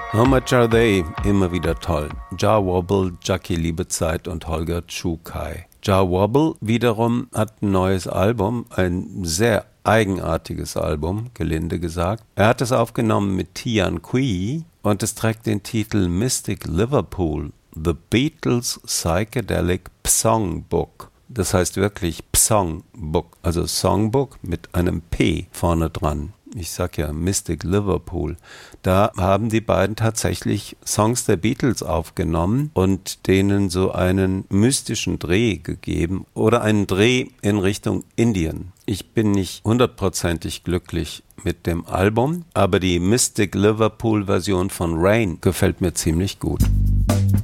How Much Are They? Immer wieder toll. Jah Wobble, Jackie Liebezeit und Holger Czukay. Jah Wobble wiederum hat ein neues Album, ein sehr eigenartiges Album, gelinde gesagt. Er hat es aufgenommen mit Tian Kui und es trägt den Titel Mystic Liverpool, The Beatles Psychedelic Songbook. Das heißt wirklich Songbook, also Songbook mit einem P vorne dran. Ich sag ja Mystic Liverpool. Da haben die beiden tatsächlich Songs der Beatles aufgenommen und denen so einen mystischen Dreh gegeben oder einen Dreh in Richtung Indien. Ich bin nicht hundertprozentig glücklich mit dem Album, aber die Mystic Liverpool Version von Rain gefällt mir ziemlich gut.